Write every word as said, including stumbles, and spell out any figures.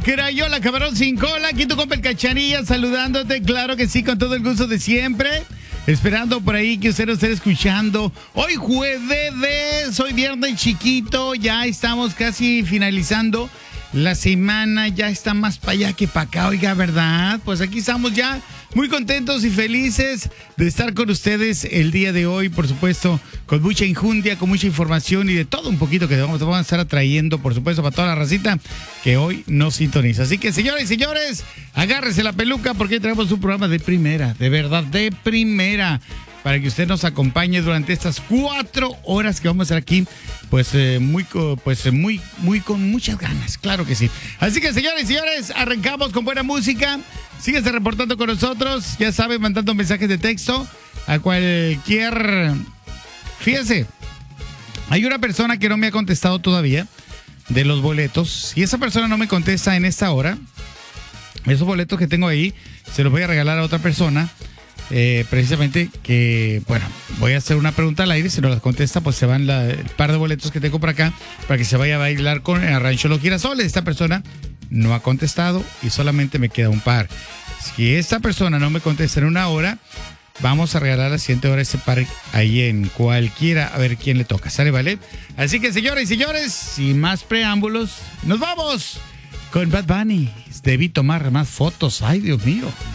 Crayola, camarón sin cola, aquí tu compa el Cachanilla saludándote, claro que sí, con todo el gusto de siempre. Esperando por ahí que usted nos esté escuchando. Hoy jueves, hoy viernes chiquito, ya estamos casi finalizando la semana, ya está más para allá que para acá, oiga, ¿verdad? Pues aquí estamos ya muy contentos y felices de estar con ustedes el día de hoy, por supuesto, con mucha injundia, con mucha información y de todo un poquito que vamos, vamos a estar atrayendo, por supuesto, para toda la racita que hoy nos sintoniza. Así que, señores y señores, agárrese la peluca porque hoy tenemos un programa de primera, de verdad, de primera, para que usted nos acompañe durante estas cuatro horas que vamos a estar aquí, pues eh, muy, pues muy, muy con muchas ganas, claro que sí. Así que, señores y señores, arrancamos con buena música. Síguese reportando con nosotros, ya saben, mandando mensajes de texto a cualquier... Fíjese, hay una persona que no me ha contestado todavía de los boletos. Si esa persona no me contesta en esta hora, esos boletos que tengo ahí se los voy a regalar a otra persona. Eh, precisamente que, bueno, voy a hacer una pregunta al aire. Si no las contesta, pues se van la, el par de boletos que tengo por acá para que se vaya a bailar con el Rancho Los Girasoles. Esta persona no ha contestado y solamente me queda un par. Si esta persona no me contesta en una hora, vamos a regalar la siguiente hora ese par ahí en cualquiera, a ver quién le toca, ¿sale? ¿Vale? Así que, señores y señores, sin más preámbulos, nos vamos con Bad Bunny. Debí tomar más fotos, ay Dios mío.